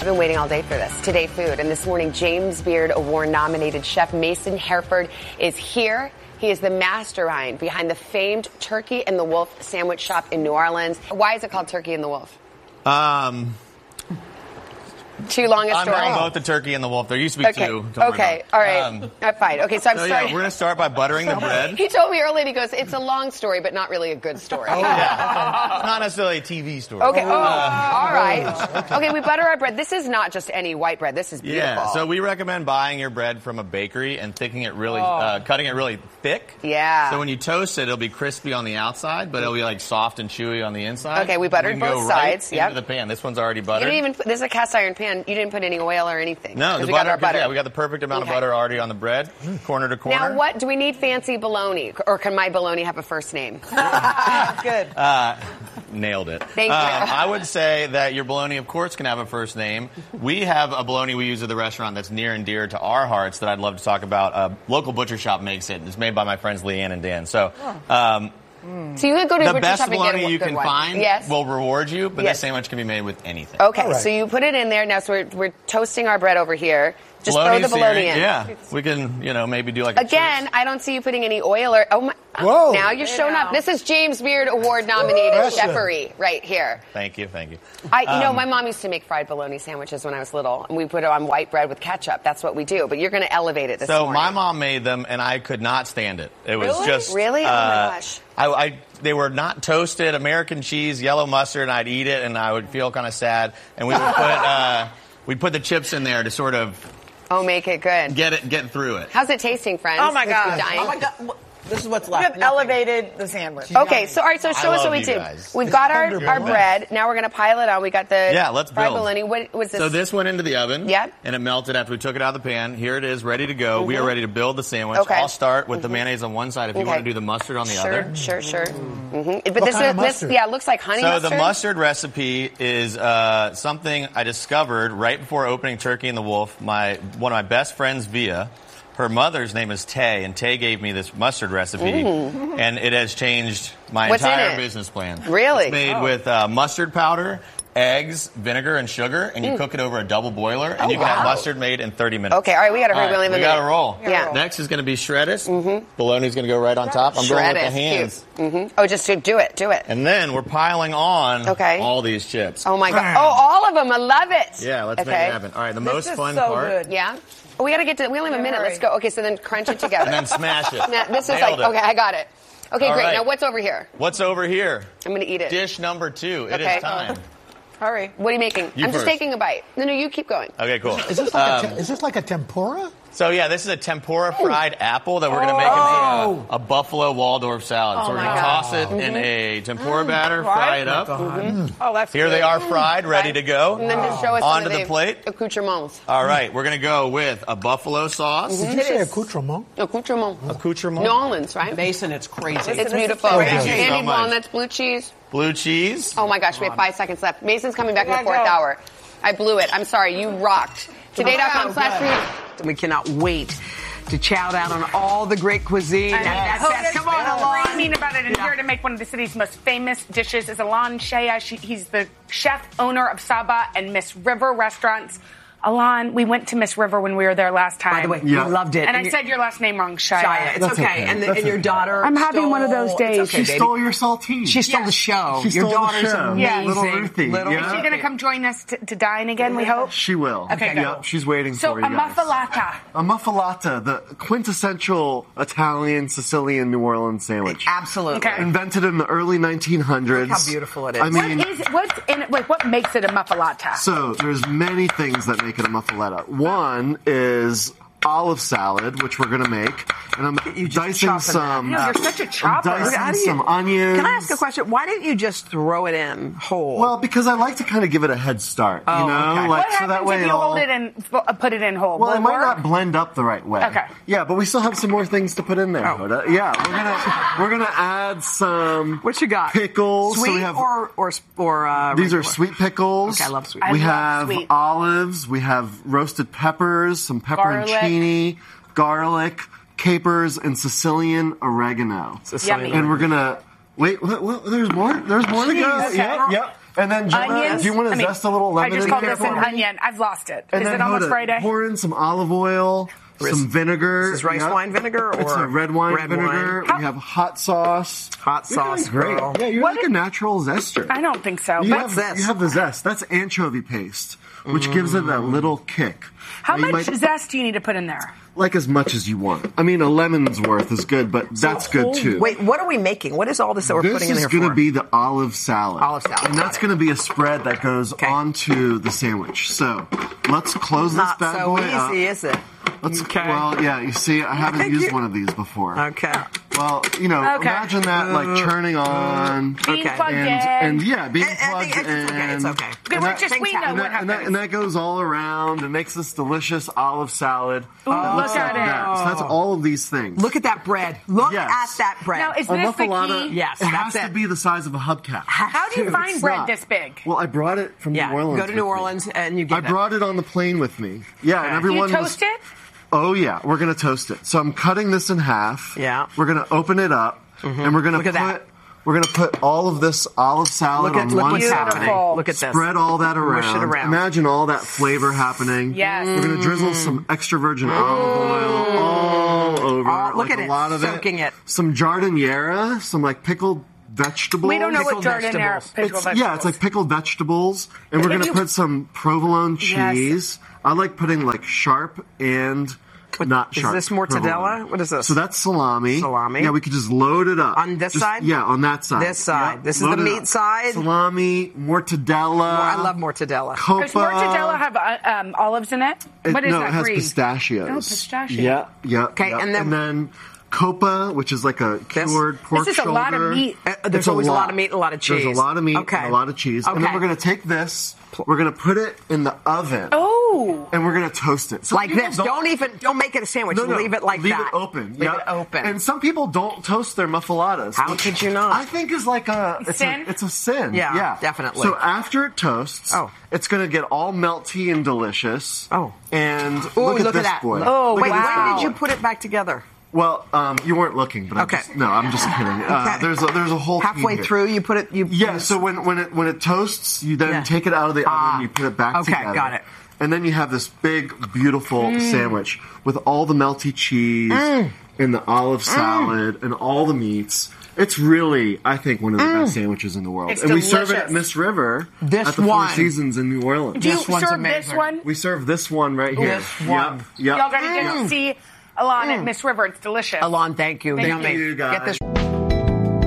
been waiting all day for this. Today Food. And this morning, James Beard Award-nominated chef Mason Herford is here. He is the mastermind behind the famed Turkey and the Wolf sandwich shop in New Orleans. Why is it called Turkey and the Wolf? Too long a story. I'm both the Turkey and the Wolf. There used to be two. Okay, all right. Fine. Okay, so I'm sorry. Yeah, we're going to start by buttering the bread. He told me earlier, he goes, it's a long story, but not really a good story. Yeah. It's not necessarily a TV story. Okay, all right. Okay, we butter our bread. This is not just any white bread. This is beautiful. Yeah, so we recommend buying your bread from a bakery and thickening it really, cutting it really thick. Yeah. So when you toast it, it'll be crispy on the outside, but it'll be like soft and chewy on the inside. Okay, we buttered both sides. Into the pan. This one's already buttered. This is a cast iron pan. You didn't put any oil or anything. No, we got our butter. Yeah, we got the perfect amount of butter already on the bread, corner to corner. Now, what do we need? Fancy bologna, or can my bologna have a first name? Good. Nailed it. Thank you. I would say that your bologna, of course, can have a first name. We have a bologna we use at the restaurant that's near and dear to our hearts that I'd love to talk about. A local butcher shop makes it. It's made by my friends Leanne and Dan. So. So you could go to a the butcher best shop and get a bologna you good can one. find Yes. will reward you, but this sandwich can be made with anything. Okay, so you put it in there. Now, so we're toasting our bread over here. Just Bologna's throw the bologna searing, in. Yeah, we can, maybe do like Again, I don't see you putting any oil or. Oh my! Whoa. Now you're showing up. This is James Beard Award-nominated chefery right here. Thank you. My mom used to make fried bologna sandwiches when I was little, and we put it on white bread with ketchup. That's what we do. But you're going to elevate it this morning. So my mom made them, and I could not stand it. It was just really. Oh my gosh. They were not toasted, American cheese, yellow mustard, and I'd eat it, and I would feel kind of sad. And we would we'd put the chips in there to sort of. Oh, make it good. Get through it. How's it tasting, friends? Oh my God. Dying? Oh my God. This is what's left. You have elevated the sandwich. Okay, so all right, so show us what we do. We've got our bread. Now we're going to pile it on. We got the let's fried build. bologna. What was this? So this went into the oven. Yep. And it melted after we took it out of the pan. Here it is, ready to go. We are ready to build the sandwich. Okay. I'll start with the mayonnaise on one side if you want to do the mustard on the other. Sure. But What kind of mustard? it looks like honey mustard. So the mustard recipe is something I discovered right before opening Turkey and the Wolf. One of my best friends, Via. Her mother's name is Tay, and Tay gave me this mustard recipe, and it has changed my entire business plan. Really? It's made with mustard powder, eggs, vinegar, and sugar, and you cook it over a double boiler, and you can have mustard made in 30 minutes. Okay, all right, we got to hurry. We got to roll. Yeah. Next is going to be shredded. Bologna's going to go right on top. I'm going with the hands. Oh, just do it. And then we're piling on all these chips. Oh, my God. Oh, all of them. I love it. Yeah, let's make it happen. All right, the most fun part. Good. Yeah? Oh, we only have a minute. Let's go. Okay, so then crunch it together. And then smash it. Now, this is Nailed it. okay, I got it. Okay, All great. right. Now, what's over here? What's over here? I'm going to eat it. Dish number 2. It Okay. is time. Hurry. What are you making? I'm just first. taking a bite. No, you keep going. Okay, cool. Is this like a tempura? So, this is a tempura fried apple that we're going to make into a buffalo Waldorf salad. So we're going to toss it in a tempura batter, fry it up. Oh, that's Here good. they are fried, ready to go. And then just show us Onto some of the plate. accoutrements. All right, we're going to go with a buffalo sauce. Did you say accoutrement? Accoutrement. New Orleans, right? Mason, it's crazy. It's beautiful. Thank you so Candy much. walnuts, blue cheese. Blue cheese. Oh my gosh, we have 5 seconds left. Mason's coming back in the 4th hour. I blew it. I'm sorry. You rocked. Today.com/food. We cannot wait to chow down on all the great cuisine. Come on, Alon. Dreaming about it, and here to make one of the city's most famous dishes is Alon Shea. He's the chef, owner of Saba and Miss River restaurants. Alon, we went to Miss River when we were there last time. By the way, we loved it. And I said your last name wrong, Shia. Shia. It's okay. And your daughter. I'm having one of those days. Okay, she stole your saltine. She stole the show. She stole your daughter's the show. amazing. Little Ruthie. Is she going to come join us to dine again, we hope? She will. Okay, good. Yep, she's waiting So for you a guys. muffalata. A muffalata, the quintessential Italian, Sicilian, New Orleans sandwich. Absolutely. Okay. Invented in the early 1900s. Look how beautiful it is. I mean, What's in it? Like, what makes it a muffalata? so there's many things that make it a muffaletta. One is olive salad, which we're going to make. And I'm dicing some... You're such a chopper. I'm dicing some onions. Can I ask a question? Why didn't you just throw it in whole? Well, because I like to kind of give it a head start, you know? okay. Like, What so happens that way if you it'll- hold it and put it in whole? Well, Will it might work? not blend up the right way. Okay. Yeah, but we still have some more things to put in there, Hoda. Yeah, we're gonna add some. What you got? Pickles. Sweet So we have, or these regular? are sweet pickles. Okay, I love sweet. We I love have sweet. olives. We have roasted peppers, some pepperoncini, garlic, capers, and Sicilian oregano. Yummy. And we're gonna wait. What, there's more. There's more to go. Okay. Yep. And then, Jenna, onions. if you want to zest a little lemon I just in called there this an for me. onion. I've lost it. And Is then it almost Hoda, Friday? pour in some olive oil, some vinegar. This is rice wine vinegar It's or a red wine red vinegar. wine? We have hot sauce. Hot sauce, You're doing girl. great. Yeah, you're like a natural zester. I don't think so. You But have, you have the zest. That's anchovy paste, which gives it that little kick. how Now, you much might- zest do you need to put in there? Like as much as you want. I mean, a lemon's worth is good, but that's good too. Wait, what are we making? What is all this that we're This putting in is here going for? to be the olive salad. Olive salad, And got that's it. going to be a spread that goes onto the sandwich. So let's close Not this bad so boy up. easy, is it? Let's, Okay. Well, yeah, you see, I haven't Thank used you. one of these before. Okay. Well, you know, Okay. imagine that like churning on. Being plugged in. And yeah, being I plugged think it's okay, in. it's okay. Then we're just, we know happen. what happens. And that goes all around and makes this delicious olive salad. Ooh, that looks look at like it. that. So that's all of these things. Look at that bread. Look Yes. at that bread. Now, is A this the muffalata, key? Yes, it has that's to it. be the size of a hubcap. How do you find It's bread not. this big? Well, I brought it from Yeah, New Orleans. go to New with me. Orleans and you get I brought it on the plane with me. Yeah, and Do you everyone toast was. it? Oh yeah, we're gonna toast it. So I'm cutting this in half. Yeah. We're gonna open it up, and we're gonna Look at put. that. We're gonna put all of this olive salad Look on at one what's side. happening. Look at this. Spread all that around. Mush it around. Imagine all that flavor happening. Yes. We're gonna drizzle some extra virgin olive oil all over. Oh, look like at a it, lot of soaking it. Some jardiniera, some like pickled vegetables. We don't know what Pickled jardiniera vegetables. pickled vegetables. Yeah, it's like pickled vegetables, and we're Can gonna you- put some provolone Yes. cheese. I like putting like sharp and not is sharp. this mortadella? provolone. What is this? So that's salami. Salami. Yeah, we could just load it up On this Just- side? Yeah, on that side. This side. Yep, This is the load it meat up. side? Salami, mortadella. I love mortadella. Copa. Does mortadella have olives in it? What is no, that it has breed? pistachios. Oh, pistachios. Yeah, yeah. Okay, yeah. and then- copa, which is like a cured pork This is a lot of shoulder. meat. There's It's always a lot of meat and a lot of cheese. There's a lot of meat Okay. and a lot of cheese. And then Okay. we're going to take this, we're going to put it in the oven. Oh. And we're going to toast it. Some Like people this. Don't make it a sandwich. No, no, Leave it like leave that. it open. Leave yeah. it open. And some people don't toast their muffaladas. How which could you not? I think is like Sin? it's a sin. Yeah, Yeah, definitely. So after it toasts, it's going to get all melty and delicious. Oh. And Ooh, look at look this at that. boy. Oh, Look Wait, at this wow. when boy. did you put it back together? Well, you weren't looking, but Okay. I'm just kidding. Okay. There's a whole team Halfway here. through, you put it. Yeah. So when it toasts, you then Yeah. take it out of the oven, you put it back Okay, together. got it. And then you have this big, beautiful sandwich with all the melty cheese and the olive salad and all the meats. It's really, I think, one of the best sandwiches in the world. It's and we serve it delicious. at Miss River This at the Four one. Seasons in New Orleans. Do you This one's serve this amazing. one? We serve this one right here. This one. Yep. Y'all got to get to see Alon at Miss River. It's delicious. Alon, thank you. Thank Yummy. you, guys. Get this.